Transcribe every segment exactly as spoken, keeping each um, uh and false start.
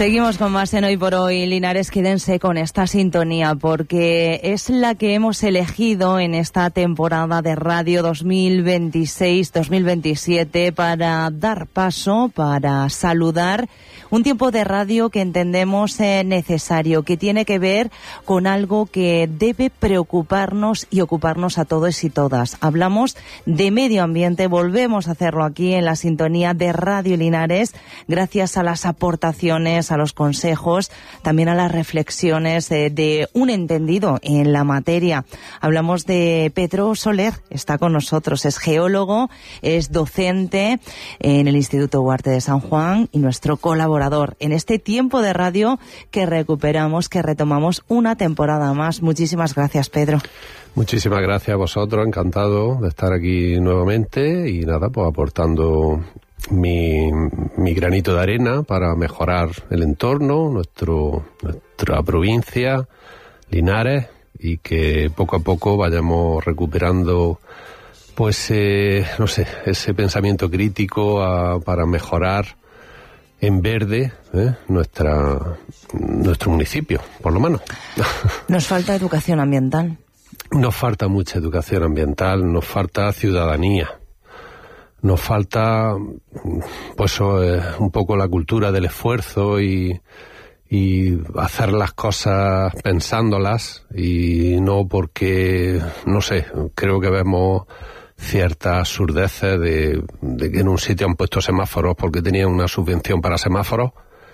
Seguimos con más en Hoy por Hoy. Linares, quédense con esta sintonía porque es la que hemos elegido en esta temporada de radio dos mil veintiséis dos mil veintisiete para dar paso, para saludar un tiempo de radio que entendemos eh, necesario, que tiene que ver con algo que debe preocuparnos y ocuparnos a todos y todas. Hablamos de medio ambiente, volvemos a hacerlo aquí en la sintonía de Radio Linares, gracias a las aportaciones, a los consejos, también a las reflexiones eh, de un entendido en la materia. Hablamos de Pedro Soler, está con nosotros, es geólogo, es docente en el Instituto Huarte de San Juan y nuestro colaborador en este tiempo de radio que recuperamos, que retomamos una temporada más. Muchísimas gracias, Pedro. Muchísimas gracias a vosotros, encantado de estar aquí nuevamente y nada, pues aportando mi, mi granito de arena para mejorar el entorno, nuestro, nuestra provincia, Linares, y que poco a poco vayamos recuperando pues, eh, no sé, ese pensamiento crítico a, para mejorar en verde ¿eh? nuestra nuestro municipio, por lo menos. Nos falta educación ambiental. Nos falta mucha educación ambiental, nos falta ciudadanía, nos falta pues eh, un poco la cultura del esfuerzo y, y hacer las cosas pensándolas y no porque, no sé, creo que vemos ciertas absurdeces de, de que en un sitio han puesto semáforos porque tenían una subvención para semáforos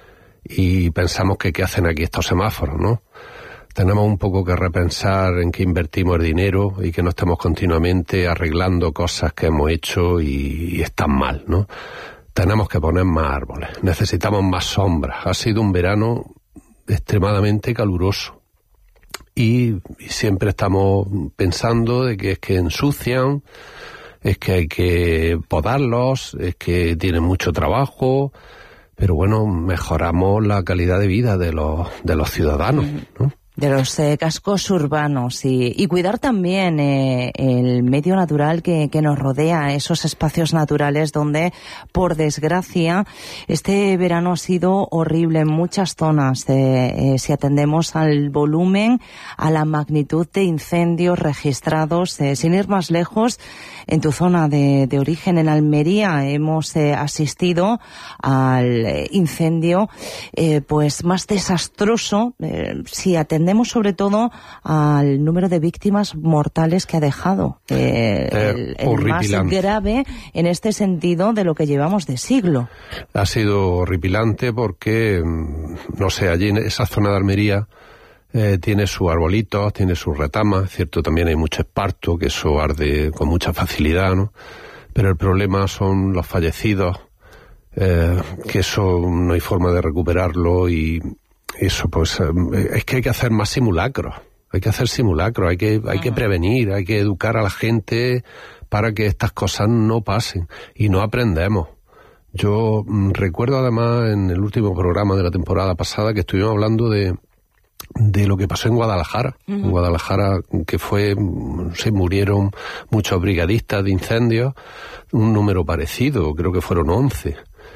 y pensamos que qué hacen aquí estos semáforos, ¿no? Tenemos un poco que repensar en qué invertimos el dinero y que no estemos continuamente arreglando cosas que hemos hecho y, y están mal, ¿no? Tenemos que poner más árboles, necesitamos más sombra. Ha sido un verano extremadamente caluroso. Y, y siempre estamos pensando de que es que ensucian, es que hay que podarlos, es que tienen mucho trabajo, pero bueno, mejoramos la calidad de vida de los de los ciudadanos, ¿no? De los eh, cascos urbanos y, y cuidar también eh, el medio natural que, que nos rodea, esos espacios naturales donde, por desgracia, este verano ha sido horrible en muchas zonas. Eh, eh, si atendemos al volumen, a la magnitud de incendios registrados, eh, sin ir más lejos, en tu zona de, de origen, en Almería, hemos eh, asistido al incendio eh, pues más desastroso, eh, si atendemos sobre todo al número de víctimas mortales que ha dejado, eh, eh, el, el más grave en este sentido de lo que llevamos de siglo. Ha sido horripilante porque, no sé, allí en esa zona de Almería eh, tiene sus arbolitos, tiene sus retamas, cierto, también hay mucho esparto, que eso arde con mucha facilidad, ¿no? Pero el problema son los fallecidos, eh, que eso no hay forma de recuperarlo y eso, pues, es que hay que hacer más simulacros, hay que hacer simulacros, hay que, hay que prevenir, hay que educar a la gente para que estas cosas no pasen y no aprendemos. Yo mmm, recuerdo además en el último programa de la temporada pasada que estuvimos hablando de, de lo que pasó en Guadalajara, uh-huh. en Guadalajara que fue, se murieron muchos brigadistas de incendios, un número parecido, creo que fueron once.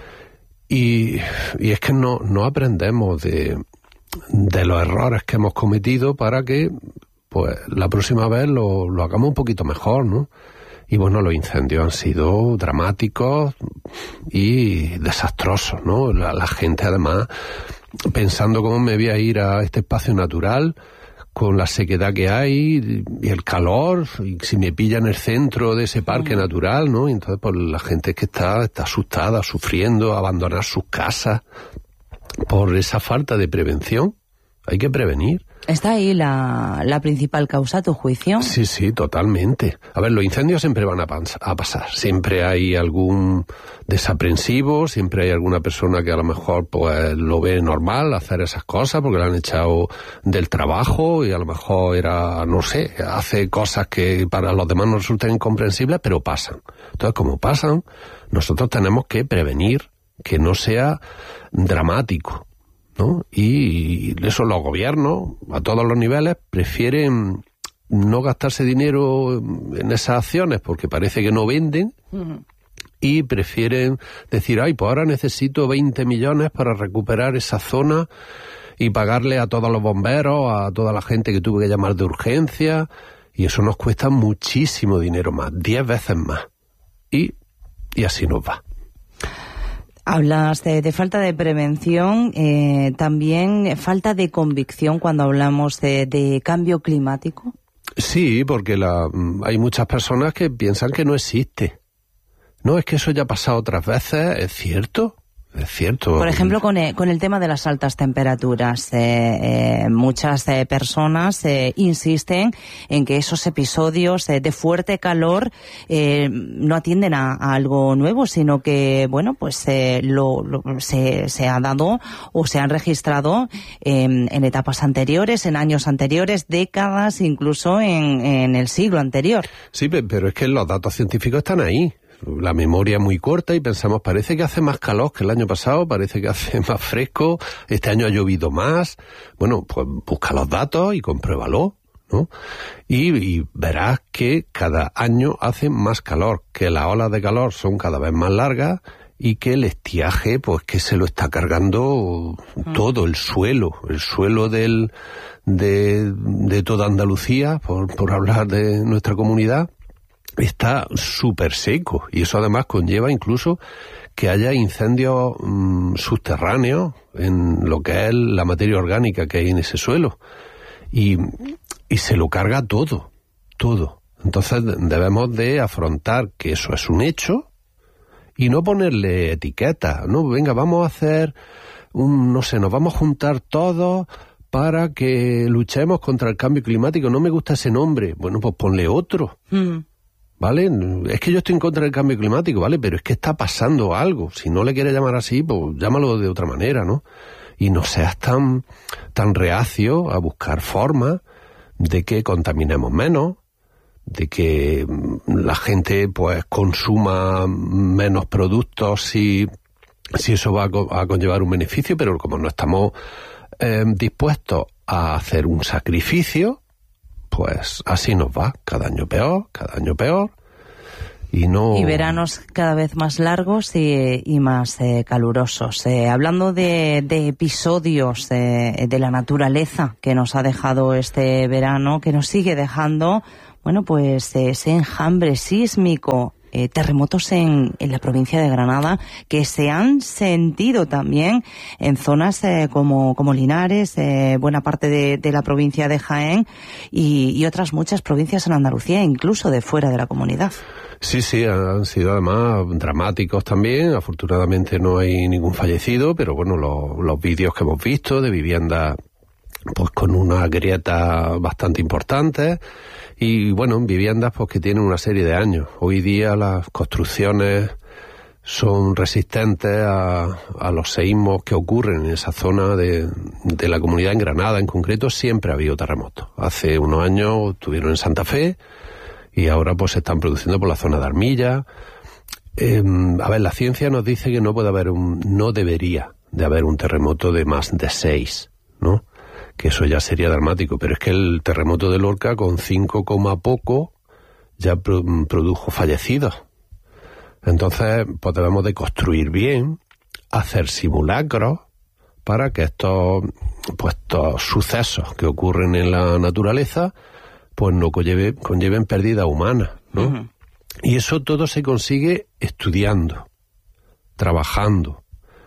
Y, y es que no, no aprendemos de, de los errores que hemos cometido para que pues la próxima vez lo, lo hagamos un poquito mejor, ¿no? Y bueno, los incendios han sido dramáticos y desastrosos, ¿no? La, la gente además pensando cómo me voy a ir a este espacio natural con la sequedad que hay y el calor, y si me pilla en el centro de ese parque mm. natural, ¿no? Y entonces pues la gente que está, está asustada, sufriendo, abandonar sus casas por esa falta de prevención. Hay que prevenir. ¿Está ahí la, la principal causa, a tu juicio? Sí, sí, totalmente. A ver, los incendios siempre van a, pas- a pasar. Siempre hay algún desaprensivo, siempre hay alguna persona que a lo mejor pues lo ve normal hacer esas cosas porque le han echado del trabajo y a lo mejor era, no sé, hace cosas que para los demás no resultan incomprensibles, pero pasan. Entonces, como pasan, nosotros tenemos que prevenir que no sea dramático, ¿no? Y eso los gobiernos, a todos los niveles, prefieren no gastarse dinero en esas acciones porque parece que no venden uh-huh. y prefieren decir, ay, pues ahora necesito veinte millones para recuperar esa zona y pagarle a todos los bomberos, a toda la gente que tuve que llamar de urgencia, y eso nos cuesta muchísimo dinero más, diez veces más. Y, y así nos va. Hablas de, de falta de prevención, eh, también falta de convicción cuando hablamos de, de cambio climático. Sí, porque la, hay muchas personas que piensan que no existe. No, es que eso ya ha pasado otras veces, es cierto, es cierto. Por ejemplo, con el, con el tema de las altas temperaturas, eh, eh, muchas eh, personas eh, insisten en que esos episodios eh, de fuerte calor eh, no atienden a, a algo nuevo, sino que, bueno, pues eh, lo, lo, se, se ha dado o se han registrado eh, en etapas anteriores, en años anteriores, décadas, incluso en, en el siglo anterior. Sí, pero es que los datos científicos están ahí. La memoria es muy corta y pensamos, parece que hace más calor que el año pasado, parece que hace más fresco, este año ha llovido más. Bueno, pues busca los datos y compruébalo, ¿no? Y, y verás que cada año hace más calor, que las olas de calor son cada vez más largas y que el estiaje, pues que se lo está cargando todo, el suelo, el suelo del, de, de toda Andalucía, por, por hablar de nuestra comunidad, está súper seco, y eso además conlleva incluso que haya incendios mmm, subterráneos en lo que es la materia orgánica que hay en ese suelo, y, y se lo carga todo, todo. Entonces debemos de afrontar que eso es un hecho y no ponerle etiquetas, no, venga, vamos a hacer un, no sé, nos vamos a juntar todos para que luchemos contra el cambio climático. No me gusta ese nombre, bueno, pues ponle otro. Mm. ¿Vale? Es que yo estoy en contra del cambio climático, ¿vale? Pero es que está pasando algo. Si no le quieres llamar así, pues llámalo de otra manera, ¿no? Y no seas tan, tan reacio a buscar formas de que contaminemos menos, de que la gente, pues, consuma menos productos si, si eso va a conllevar un beneficio, pero como no estamos eh, dispuestos a hacer un sacrificio, pues así nos va, cada año peor, cada año peor, y no... Y veranos cada vez más largos y, y más eh, calurosos. Eh, hablando de, de episodios eh, de la naturaleza que nos ha dejado este verano, que nos sigue dejando, bueno, pues eh, ese enjambre sísmico, Eh, terremotos en, en la provincia de Granada, que se han sentido también en zonas eh, como, como Linares, eh, buena parte de, de la provincia de Jaén y, y otras muchas provincias en Andalucía, incluso de fuera de la comunidad. Sí, sí, han sido además dramáticos también. Afortunadamente no hay ningún fallecido, pero bueno, los, los vídeos que hemos visto de viviendas pues con una grieta bastante importante. Y bueno, viviendas pues que tienen una serie de años. Hoy día las construcciones son resistentes a, a los seísmos que ocurren en esa zona de, de la comunidad en Granada. En concreto siempre ha habido terremotos. Hace unos años estuvieron en Santa Fe y ahora pues se están produciendo por la zona de Armilla. Eh, a ver, la ciencia nos dice que no puede haber un, no debería de haber un terremoto de más de seis, ¿no? Que eso ya sería dramático, pero es que el terremoto de Lorca con cinco coma poco ya pro, produjo fallecidos. Entonces, pues debemos de construir bien, hacer simulacros para que estos, pues, estos sucesos que ocurren en la naturaleza pues no conlleve, conlleven pérdida humana, ¿no? Uh-huh. Y eso todo se consigue estudiando, trabajando,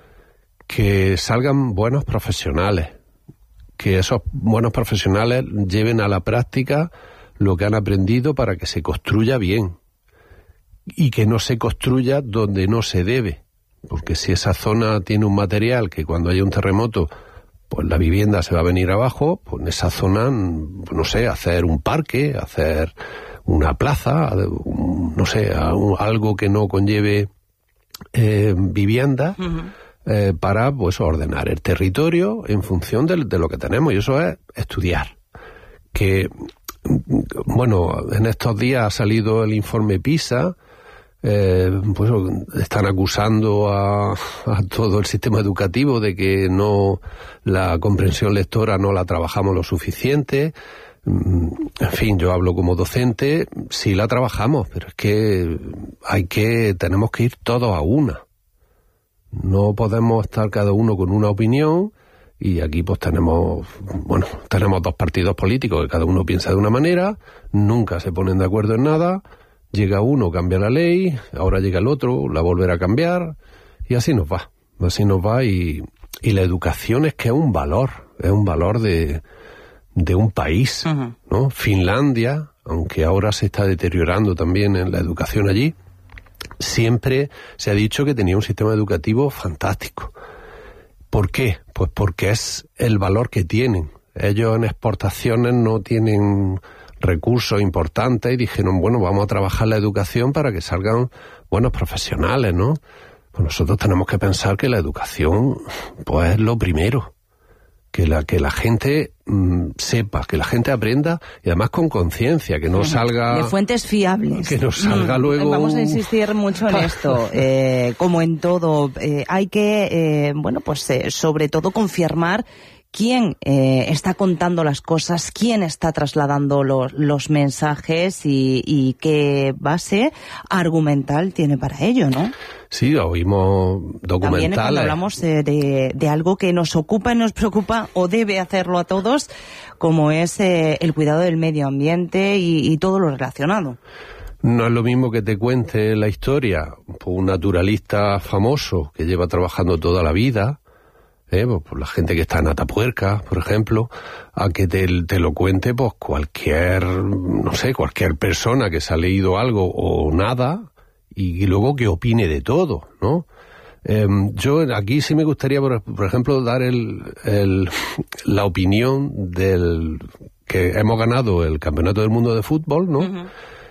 que salgan buenos profesionales, que esos buenos profesionales lleven a la práctica lo que han aprendido para que se construya bien y que no se construya donde no se debe, porque si esa zona tiene un material que cuando haya un terremoto pues la vivienda se va a venir abajo, pues en esa zona, no sé, hacer un parque, hacer una plaza, no sé, algo que no conlleve eh, vivienda. Uh-huh. Eh, para pues ordenar el territorio en función de, de lo que tenemos, y eso es estudiar. Que, bueno, en estos días ha salido el informe PISA, eh, pues están acusando a, a todo el sistema educativo de que no, la comprensión lectora no la trabajamos lo suficiente. En fin, yo hablo como docente, sí la trabajamos, pero es que hay que, tenemos que ir todos a una. No podemos estar cada uno con una opinión, y aquí pues tenemos, bueno, tenemos dos partidos políticos que cada uno piensa de una manera, nunca se ponen de acuerdo en nada, llega uno, cambia la ley, ahora llega el otro, la volverá a cambiar, y así nos va, así nos va, y, y la educación es que es un valor, es un valor de... de un país, uh-huh. ¿no? Finlandia, aunque ahora se está deteriorando también en la educación allí, siempre se ha dicho que tenía un sistema educativo fantástico. ¿Por qué? Pues porque es el valor que tienen. Ellos en exportaciones no tienen recursos importantes y dijeron, bueno, vamos a trabajar la educación para que salgan buenos profesionales, ¿no? Pues nosotros tenemos que pensar que la educación, pues, es lo primero. Que la, que la gente mmm, sepa, que la gente aprenda, y además con conciencia, que no salga... De fuentes fiables. Que no salga mm, luego... Vamos a insistir mucho en esto. Eh, como en todo, eh, hay que, eh, bueno, pues eh, sobre todo confirmar quién eh, está contando las cosas, quién está trasladando los, los mensajes y, y qué base argumental tiene para ello, ¿no? Sí, oímos documentales. También cuando hablamos de, de, de algo que nos ocupa y nos preocupa, o debe hacerlo a todos, como es eh, el cuidado del medio ambiente y, y todo lo relacionado. No es lo mismo que te cuente la historia un naturalista famoso que lleva trabajando toda la vida, eh, pues, por la gente que está en Atapuerca, por ejemplo, a que te, te lo cuente pues cualquier, no sé, cualquier persona que se ha leído algo o nada, y luego que opine de todo, ¿no? Eh, yo aquí sí me gustaría, por, por ejemplo, dar el, el, la opinión del que hemos ganado el Campeonato del Mundo de Fútbol, ¿no? Uh-huh.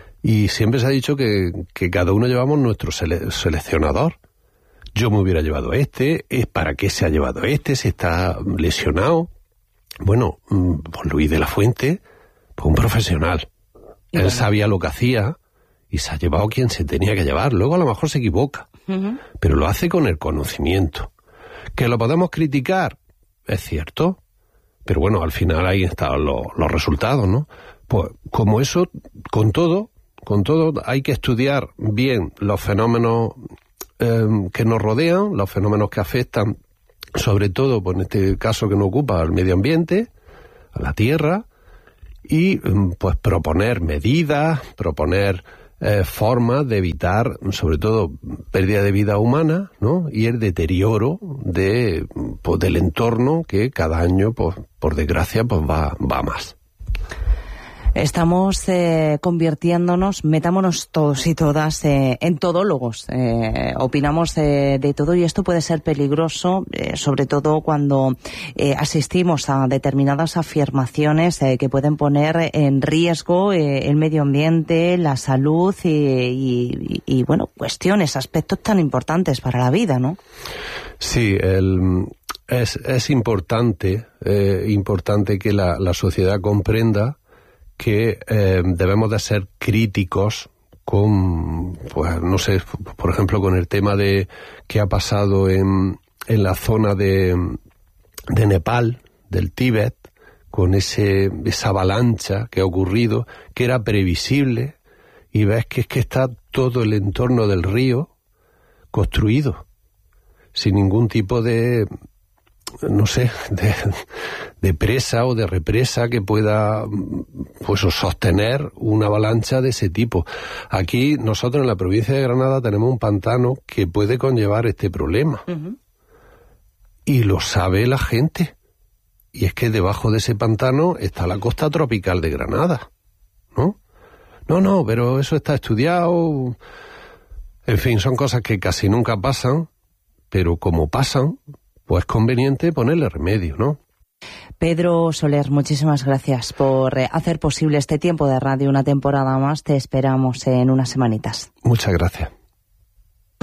Y siempre se ha dicho que, que cada uno llevamos nuestro sele, seleccionador. Yo me hubiera llevado este, ¿es para qué se ha llevado este? ¿Se está lesionado? Bueno, pues Luis de la Fuente, pues un profesional. Él bueno. sabía lo que hacía, y se ha llevado quien se tenía que llevar. Luego a lo mejor se equivoca, uh-huh. pero lo hace con el conocimiento. ¿Que lo podemos criticar? Es cierto, pero bueno, al final ahí están los, los resultados, ¿no? Pues como eso, con todo, con todo hay que estudiar bien los fenómenos eh, que nos rodean, los fenómenos que afectan, sobre todo, pues en este caso que nos ocupa, al medio ambiente, a la tierra, y pues proponer medidas, proponer Eh, formas de evitar, sobre todo, pérdida de vida humana, ¿no? Y el deterioro de, pues, del entorno que cada año, pues, por desgracia, pues va, va más. Estamos eh, convirtiéndonos, metámonos todos y todas eh, en todólogos. Eh, opinamos eh, de todo, y esto puede ser peligroso, eh, sobre todo cuando eh, asistimos a determinadas afirmaciones eh, que pueden poner en riesgo eh, el medio ambiente, la salud y, y, y, bueno, cuestiones, aspectos tan importantes para la vida, ¿no? Sí, el, es, es importante, eh, importante que la, la sociedad comprenda que eh, debemos de ser críticos con, pues no sé, por ejemplo, con el tema de que ha pasado en, en la zona de, de Nepal, del Tíbet, con ese esa avalancha que ha ocurrido, que era previsible, y ves que es que está todo el entorno del río construido, sin ningún tipo de, no sé, de, de presa o de represa que pueda, pues, sostener una avalancha de ese tipo. Aquí nosotros en la provincia de Granada tenemos un pantano que puede conllevar este problema. Uh-huh. Y lo sabe la gente. Y es que debajo de ese pantano está la costa tropical de Granada, ¿no? No, no, pero eso está estudiado. En fin, son cosas que casi nunca pasan, pero como pasan, pues es conveniente ponerle remedio, ¿no? Pedro Soler, muchísimas gracias por hacer posible este tiempo de radio una temporada más. Te esperamos en unas semanitas. Muchas gracias.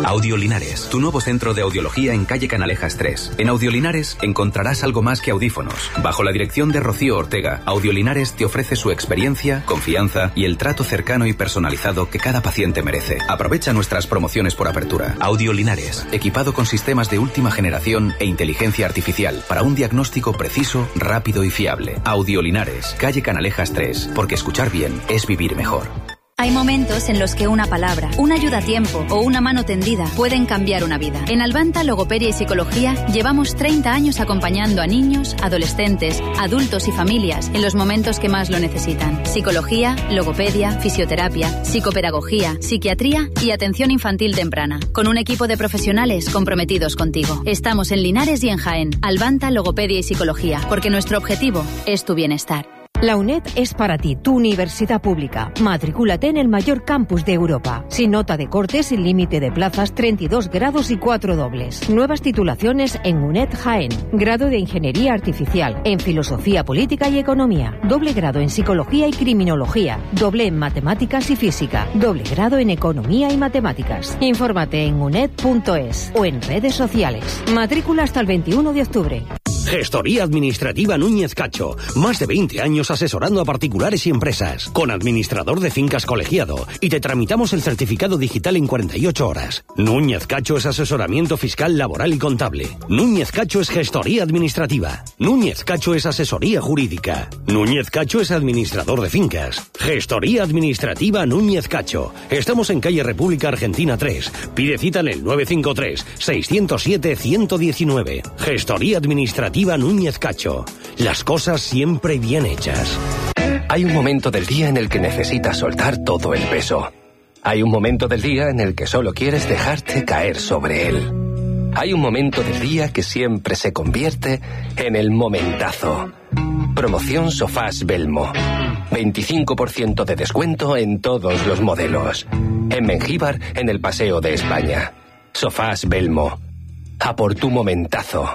Audiolinares, tu nuevo centro de audiología en calle Canalejas tres. En Audiolinares encontrarás algo más que audífonos. Bajo la dirección de Rocío Ortega, Audiolinares te ofrece su experiencia, confianza y el trato cercano y personalizado que cada paciente merece. Aprovecha nuestras promociones por apertura. Audiolinares, equipado con sistemas de última generación e inteligencia artificial para un diagnóstico preciso, rápido y fiable. Audiolinares, calle Canalejas tres, porque escuchar bien es vivir mejor. Hay momentos en los que una palabra, una ayuda a tiempo o una mano tendida pueden cambiar una vida. En Albanta Logopedia y Psicología llevamos treinta años acompañando a niños, adolescentes, adultos y familias en los momentos que más lo necesitan. Psicología, logopedia, fisioterapia, psicopedagogía, psiquiatría y atención infantil temprana. Con un equipo de profesionales comprometidos contigo. Estamos en Linares y en Jaén. Albanta Logopedia y Psicología, porque nuestro objetivo es tu bienestar. La UNED es para ti, tu universidad pública. Matricúlate en el mayor campus de Europa. Sin nota de corte, sin límite de plazas, treinta y dos grados y cuatro dobles. Nuevas titulaciones en UNED Jaén. Grado de Ingeniería Artificial, en Filosofía Política y Economía. Doble grado en Psicología y Criminología. Doble en Matemáticas y Física. Doble grado en Economía y Matemáticas. Infórmate en uned punto es o en redes sociales. Matrícula hasta el veintiuno de octubre. Gestoría Administrativa Núñez Cacho. Más de veinte años asesorando a particulares y empresas. Con administrador de fincas colegiado. Y te tramitamos el certificado digital en cuarenta y ocho horas. Núñez Cacho es asesoramiento fiscal, laboral y contable. Núñez Cacho es gestoría administrativa. Núñez Cacho es asesoría jurídica. Núñez Cacho es administrador de fincas. Gestoría Administrativa Núñez Cacho. Estamos en calle República Argentina tres. Pide cita en el nueve cinco tres, seis cero siete, uno uno nueve. Gestoría Administrativa Núñez Cacho. Las cosas siempre bien hechas. Hay un momento del día en el que necesitas soltar todo el peso. Hay un momento del día en el que solo quieres dejarte caer sobre él. Hay un momento del día que siempre se convierte en el momentazo. Promoción Sofás Belmo. veinticinco por ciento de descuento en todos los modelos. En Mengíbar, en el Paseo de España. Sofás Belmo. A por tu momentazo.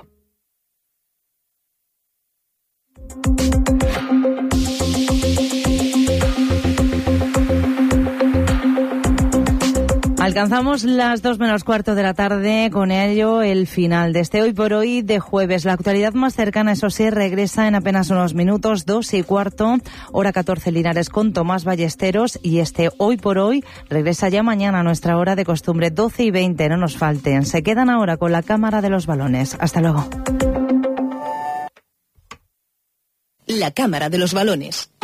Alcanzamos las dos menos cuarto de la tarde, con ello el final de este Hoy por Hoy de jueves. La actualidad más cercana, eso sí, regresa en apenas unos minutos, dos y cuarto, hora catorce Linares con Tomás Ballesteros, y este Hoy por Hoy regresa ya mañana a nuestra hora de costumbre, doce y veinte, no nos falten. Se quedan ahora con la Cámara de los Balones. Hasta luego. La Cámara de los Balones.